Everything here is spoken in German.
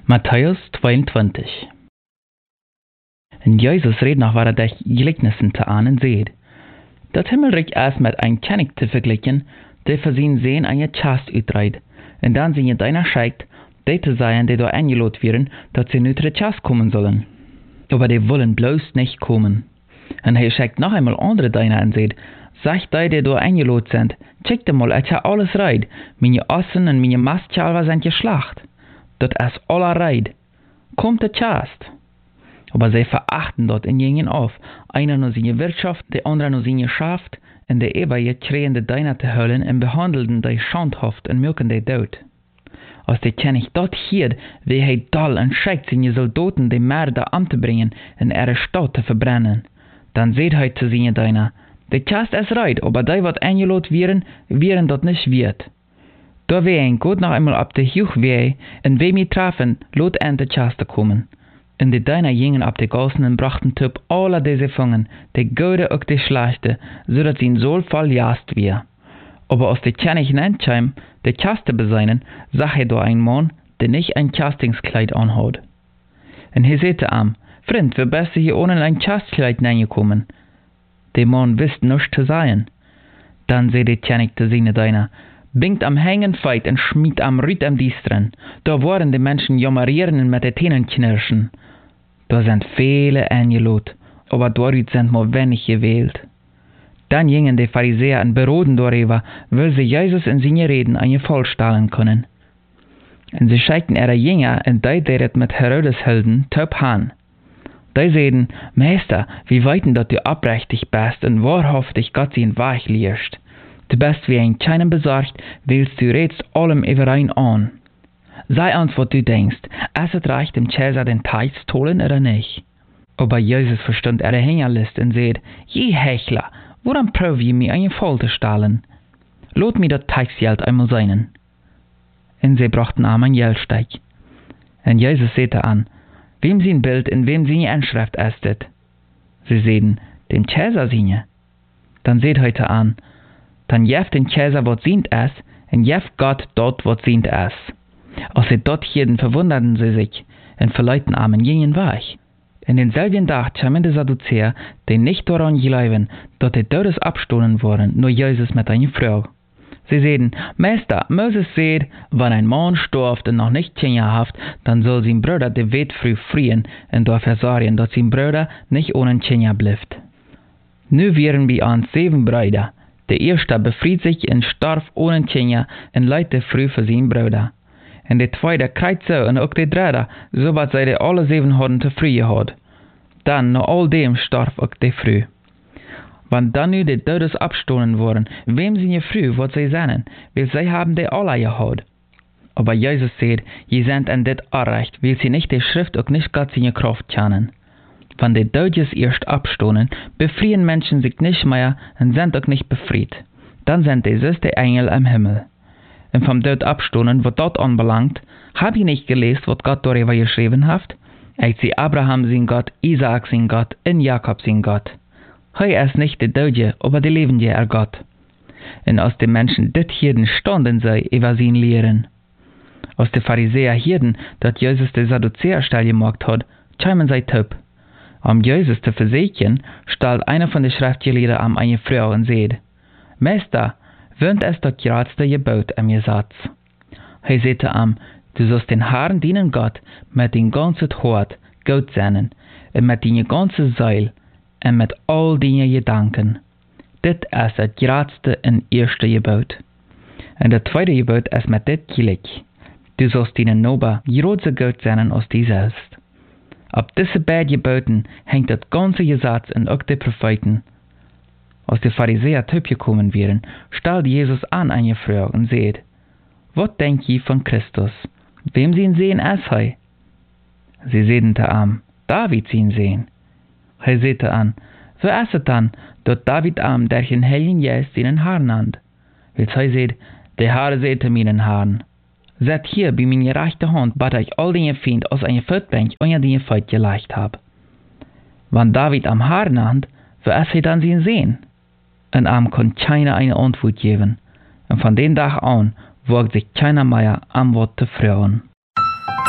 Matthäus 22. En Jesus redt nog waar de gelijkenissen te aan en zeed. Dat Himmelrijk is met een kenning te vergelijken, die voor zijn zeen aan je chast uitreidt, en dan zien je deiner scheikt, die te zijn die door aangeloot werden, dat ze nu ter chast komen zullen. Aber die wollen bloß nicht kommen. En hij scheikt nog einmal andere deiner en zeed, sagt die door aangeloot zijn, check mal, als je alles reidt, meine Ossen en meine Mastchalver zijn geslacht. Dat is aller reid. Kommt der Chast. Aber sie verachten dort und gingen auf. Einer nur seine Wirtschaft, der andere nur seine Schaft, und der Eber kregen de Deiner te hüllen und behandelten die schandhaft und milken die dood. Als die König dort hiert, wie hij dal en schickt seine Soldaten die Mörder an te bringen und ihre Stadt te verbrennen. Dann seht hij zu seine Deiner, der Chast ist reid, aber die wat eingelot wären dort nicht wird. Da wir ein gut noch einmal ab der Juch weh, und wir mich trafen, lot an der Chaste kommen. Und die Deiner gingen ab der Gassen und brachten Typ alle diese Fungen, die Gute und die Schlechte, so dass sie in so voll jast wir. Aber als der König nenntscheim, der Chaste beseinen, sah da ein Mann, der nicht ein Chastingskleid anhat. Und er sagte ihm, Freund, wir bist hier ohne ein Chastkleid reingekommen. Der Mann wusste nichts zu sagen. Dann sagte der König zu seinen Deiner, bingt am Hängen feit und schmied am Rüt am Diestren. Da waren die Menschen jammerieren und mit den Tänen knirschen. Da sind viele eingelot, aber dort sind nur wenig gewählt. Dann gingen die Pharisäer und beroden darüber, weil sie Jesus in seine Reden eine Fall stellen können. Und sie schickten ihre Jünger und die deret mit Herodes hielten, töp han. Die sagten, Meister, wie weiten dat du abrechtig bist und wahrhaftig Gott sein Weich lehrst. Du bist wie ein Scheinen besorgt, willst du redst allem überein an. Sei uns, was du denkst, es es recht dem Cäsar den Teich zu holen oder nicht. Aber Jesus verstand ihre Hängerlist und sagt, je Hechler, woran probier je mir eine Fall zu stellen? Lot mir das Teichsgeld einmal seinen. Und sie brachten ihm ein Geldsteig. Und Jesus sagte an, wem sein Bild in wem seine Anschrift ist das? Sie sagten, dem Cäsar seine. Dann seht heute an, dann jeft den Cäsar wat sient es, en jeft Gott dort wat sient es. Als sie dort hielten, verwunderten sie sich, en verleuten Armen gingen weich. In denselben Tag kamen die Sadduzäer, die nicht daran glauben, dass die Todes abstohlen worden, nur Jesus mit einer Frau. Sie sagten, Meister, Moses sagt, wenn ein Mann stirbt und noch nicht 10 Jahre haft, dann soll sein Bruder die Welt früh frieren und dafür sorgen, dass sein Bruder nicht ohne 10 Jahre bleibt. Nu wären wir an 7 Brüder. Der erste befried sich und starb ohne Kinder und leidte früh für seinen Bruder. Und der zweite kriegt so und auch der dritte, so was sie alle 7 hatten zu früh gehabt. Dann, nach all dem, starb auch der früh. Wenn dann nu die Todes abstohlen worden, wem sind je früh, was sie seien, weil sie haben die alle gehabt. Aber Jesus sagt, je sind an dit Arrecht, weil sie nicht die Schrift auch nicht Gott seine Kraft kennen. Wenn die Deutsches erst abstohlen, befrieren Menschen sich nicht mehr und sind auch nicht befreit. Dann sind die süße Engel im Himmel. Und vom Tod abstohlen, was dort anbelangt, hab ich nicht gelesen, was Gott darüber geschrieben hat? Ich sehe Abraham sein Gott, Isaak sein Gott und Jakob sein Gott. Hei ist nicht der Deutsche, aber der lebende Gott. Und als die Menschen dit hierden, standen sie über sein Lehren. Als die Pharisäer hierden, dass Jesus die Sadduzäer steil gemacht hat, kämen sie töp. Um Jesus zu versichern, stellt einer von den Schriftgelehrten an eine Frau und sagt, Meister, wöhnt es das geradste Gebot am Gesetz? Er sagte ihm, du sollst den Herrn dienen Gott mit dein ganzes Hort, Gott seinen, und mit deiner ganzen Seele, und mit all deinen Gedanken. Das ist das geradste und erste Gebot. Und das zweite Gebot ist mit das gleich. Du sollst deinen Nachbar gerade Gott seinen als dich selbst. Ab diese beiden Geboten hängt das ganze Gesetz und auch die Propheten. Als die Pharisäer gekommen wären, stellt Jesus an eine Frau und sagt, was denkt ihr von Christus? Wem sie ihn sehen als hei? Sie sagten zu ihm, David sie ihn sehen. Er sagte an, so ist es dann, dass David am der den Heiligen Geist seinen Herrn nannt. Weil er sagt, der Herr sagte meinen Herrn, seid hier bei meiner rechten Hand, bat ich all deine Feinde aus einer Feldbank unter deine Feit gelegt hab. Wenn David am Haar nannt, so ist er dann sie sehen. Und am kann keiner eine Antwort geben. Und von dem Tag an wagt sich keiner mehr am Wort zu fragen.